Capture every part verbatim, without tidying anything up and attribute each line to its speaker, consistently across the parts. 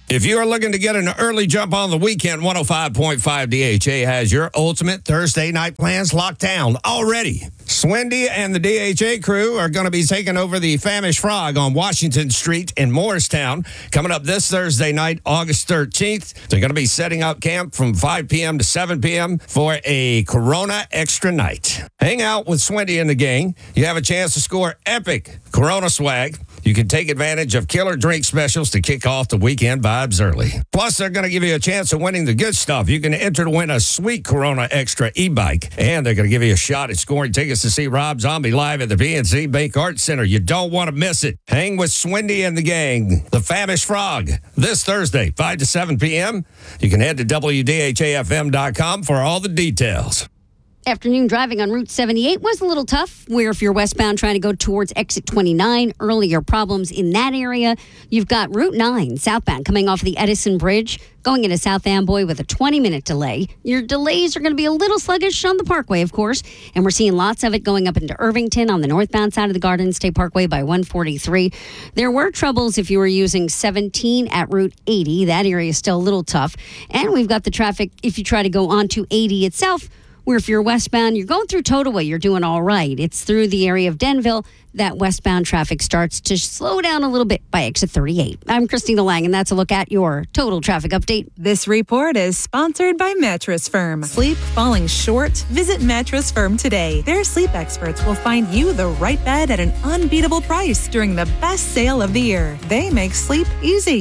Speaker 1: If you are looking to get an early jump on the weekend, one oh five point five D H A has your ultimate Thursday night plans locked down already. Swindy and the D H A crew are going to be taking over the Famish Frog on Washington Street in Morristown coming up this Thursday night, August thirteenth. They're going to be setting up camp from five p.m. to seven p.m. for a Corona Extra night. Hang out with Swindy and the gang. You have a chance to score epic Corona swag. You can take advantage of killer drink specials to kick off the weekend vibes early. Plus, they're going to give you a chance of winning the good stuff. You can enter to win a sweet Corona Extra e-bike. And they're going to give you a shot at scoring tickets to see Rob Zombie live at the P N C Bank Arts Center. You don't want to miss it. Hang with Swindy and the gang, the Famish Frog, this Thursday, five to seven p.m. You can head to W D H A F M dot com for all the details.
Speaker 2: Afternoon driving on Route seventy-eight was a little tough, where if you're westbound trying to go towards exit twenty-nine, earlier problems in that area. You've got Route nine southbound coming off the Edison Bridge, going into South Amboy with a twenty-minute delay. Your delays are going to be a little sluggish on the Parkway, of course, and we're seeing lots of it going up into Irvington on the northbound side of the Garden State Parkway by one forty-three. There were troubles if you were using seventeen at Route eighty. That area is still a little tough. And we've got the traffic if you try to go onto eighty itself, where if you're westbound, you're going through Totowa, you're doing all right. It's through the area of Denville that westbound traffic starts to slow down a little bit by exit thirty-eight. I'm Christina Lang, and that's a look at your total traffic update.
Speaker 3: This report is sponsored by Mattress Firm. Sleep falling short? Visit Mattress Firm today. Their sleep experts will find you the right bed at an unbeatable price during the best sale of the year. They make sleep easy.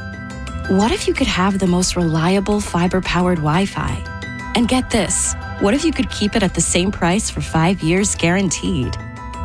Speaker 4: What if you could have the most reliable fiber-powered Wi-Fi? And get this, what if you could keep it at the same price for five years guaranteed?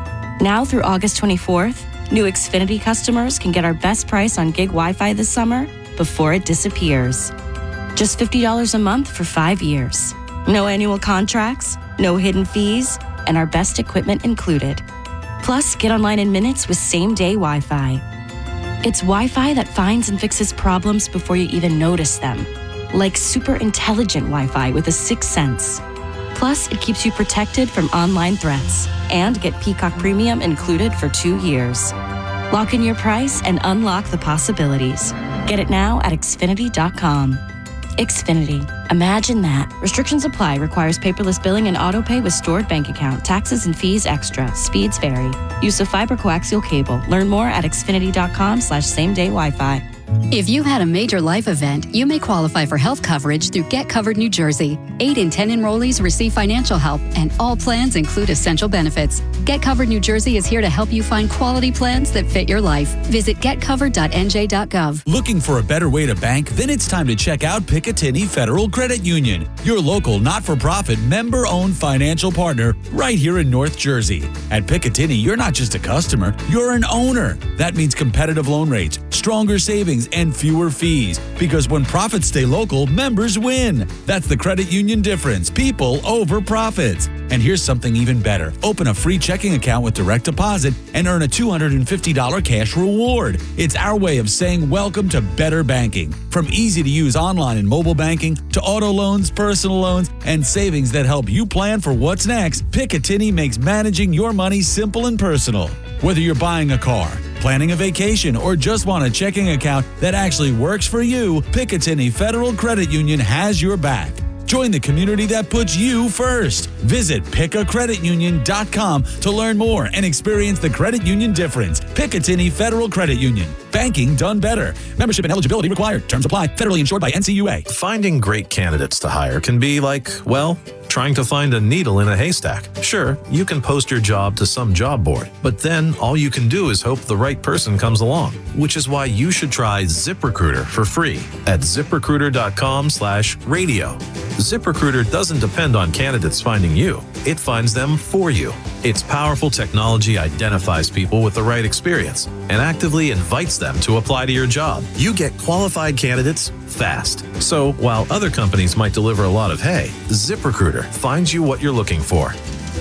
Speaker 4: Now through August twenty-fourth, new Xfinity customers can get our best price on gig Wi-Fi this summer before it disappears. Just fifty dollars a month for five years. No annual contracts, no hidden fees, and our best equipment included. Plus, get online in minutes with same-day Wi-Fi. It's Wi-Fi that finds and fixes problems before you even notice them. Like super intelligent Wi-Fi with a sixth sense. Plus, it keeps you protected from online threats. And get Peacock Premium included for two years. Lock in your price and unlock the possibilities. Get it now at Xfinity dot com. Xfinity. Imagine that. Restrictions apply. Requires paperless billing and auto pay with stored bank account. Taxes and fees extra. Speeds vary. Use of fiber coaxial cable. Learn more at Xfinity dot com slash same day Wi-Fi.
Speaker 5: If you had a major life event, you may qualify for health coverage through Get Covered New Jersey. Eight in ten enrollees receive financial help, and all plans include essential benefits. Get Covered New Jersey is here to help you find quality plans that fit your life. Visit get covered dot n j dot gov.
Speaker 6: Looking for a better way to bank? Then it's time to check out Picatinny Federal Credit Union, your local not-for-profit member-owned financial partner right here in North Jersey. At Picatinny, you're not just a customer, you're an owner. That means competitive loan rates, stronger savings, and fewer fees. Because when profits stay local, members win. That's the credit union difference. People over profits. And here's something even better. Open a free checking account with direct deposit and earn a two hundred fifty dollars cash reward. It's our way of saying welcome to better banking. From easy-to-use online and mobile banking to auto loans, personal loans, and savings that help you plan for what's next, Picatinny makes managing your money simple and personal. Whether you're buying a car, planning a vacation, or just want a checking account that actually works for you, Picatinny Federal Credit Union has your back. Join the community that puts you first. Visit pica credit union dot com to learn more and experience the credit union difference. Picatinny Federal Credit Union. Banking done better. Membership and eligibility required. Terms apply. Federally insured by N C U A.
Speaker 7: Finding great candidates to hire can be like, well, trying to find a needle in a haystack. Sure, you can post your job to some job board, but then all you can do is hope the right person comes along, which is why you should try ZipRecruiter for free at zip recruiter dot com slash radio. ZipRecruiter doesn't depend on candidates finding you. It finds them for you. Its powerful technology identifies people with the right experience and actively invites them to apply to your job. You get qualified candidates fast. So while other companies might deliver a lot of hay, ZipRecruiter finds you what you're looking for.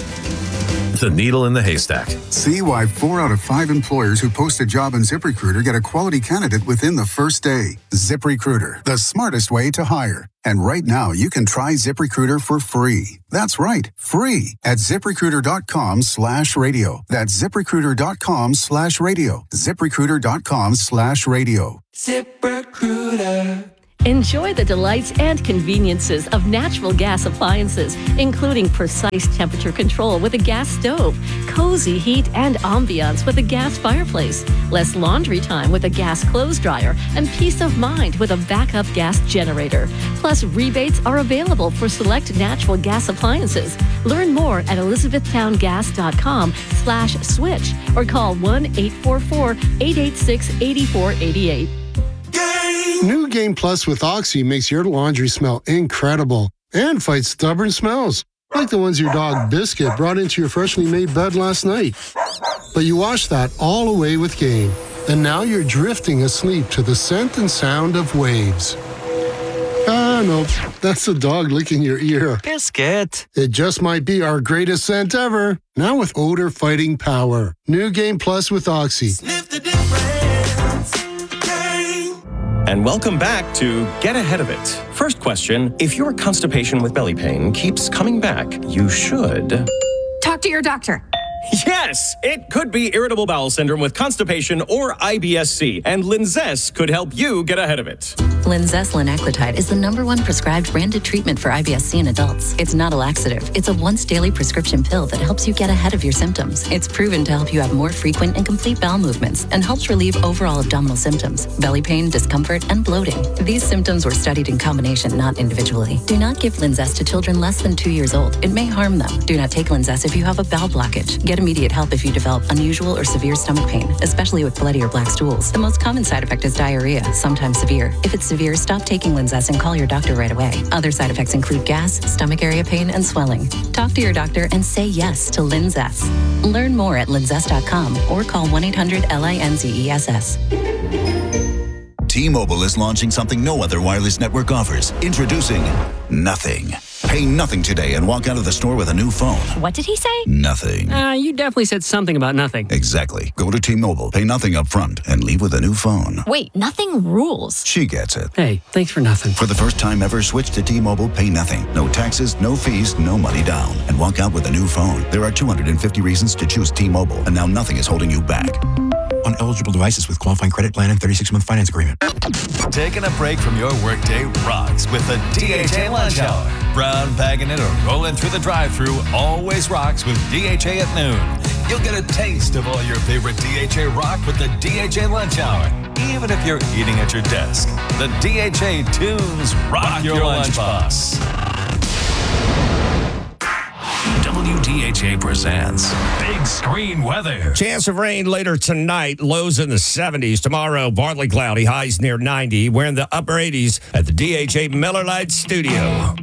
Speaker 7: The needle in the haystack.
Speaker 8: See why four out of five employers who post a job on ZipRecruiter get a quality candidate within the first day. ZipRecruiter, the smartest way to hire. And right now, you can try ZipRecruiter for free. That's right, free at zip recruiter dot com slash radio. That's zip recruiter dot com slash radio. zip recruiter dot com slash radio.
Speaker 9: ZipRecruiter. ZipRecruiter.
Speaker 10: Enjoy the delights and conveniences of natural gas appliances, including precise temperature control with a gas stove, cozy heat and ambiance with a gas fireplace, less laundry time with a gas clothes dryer, and peace of mind with a backup gas generator. Plus, rebates are available for select natural gas appliances. Learn more at elizabethtowngas.com slash switch or call one eight four four, eight eight six, eight four eight eight.
Speaker 11: New Game Plus with Oxy makes your laundry smell incredible and fights stubborn smells, like the ones your dog Biscuit brought into your freshly made bed last night. But you washed that all away with Game, and now you're drifting asleep to the scent and sound of waves. Ah, no, that's the dog licking your ear.
Speaker 12: Biscuit.
Speaker 11: It just might be our greatest scent ever, now with odor-fighting power. New Game Plus with Oxy.
Speaker 9: Sniff the difference.
Speaker 12: And welcome back to Get Ahead of It. First question, if your constipation with belly pain keeps coming back, you should...
Speaker 13: Talk to your doctor.
Speaker 12: Yes, it could be irritable bowel syndrome with constipation or I B S C, and Linzess could help you get ahead of it.
Speaker 14: Linzess linaclotide is the number one prescribed branded treatment for I B S C in adults. It's not a laxative. It's a once daily prescription pill that helps you get ahead of your symptoms. It's proven to help you have more frequent and complete bowel movements and helps relieve overall abdominal symptoms, belly pain, discomfort, and bloating. These symptoms were studied in combination, not individually. Do not give Linzess to children less than two years old. It may harm them. Do not take Linzess if you have a bowel blockage. Get immediate help if you develop unusual or severe stomach pain, especially with bloody or black stools. The most common side effect is diarrhea, sometimes severe. If it's severe, stop taking Linzess and call your doctor right away. Other side effects include gas, stomach area pain, and swelling. Talk to your doctor and say yes to Linzess. Learn more at linzess dot com or call one eight hundred L I N Z E S S.
Speaker 15: T-Mobile is launching something no other wireless network offers. Introducing Nothing. Pay nothing today and walk out of the store with a new phone.
Speaker 16: What did he say?
Speaker 15: Nothing.
Speaker 16: Uh, you definitely said something about nothing.
Speaker 15: Exactly. Go to T-Mobile, pay nothing up front, and leave with a new phone.
Speaker 16: Wait, nothing rules.
Speaker 15: She gets it.
Speaker 16: Hey, thanks for nothing.
Speaker 15: For the first time ever, switch to T-Mobile, pay nothing. No taxes, no fees, no money down. And walk out with a new phone. There are two hundred fifty reasons to choose T-Mobile, and now nothing is holding you back.
Speaker 17: On eligible devices with qualifying credit plan and thirty-six month finance agreement.
Speaker 18: Taking a break from your workday rocks with the D H A Lunch Hour. Brown bagging it or rolling through the drive-thru always rocks with D H A at noon. You'll get a taste of all your favorite D H A rock with the D H A Lunch Hour. Even if you're eating at your desk, the D H A tunes rock, rock your, your lunchbox.
Speaker 19: W D H A presents Big Screen Weather.
Speaker 1: Chance of rain later tonight, lows in the seventies. Tomorrow, partly cloudy, highs near ninety. We're in the upper eighties at the D H A Miller Lite Studio.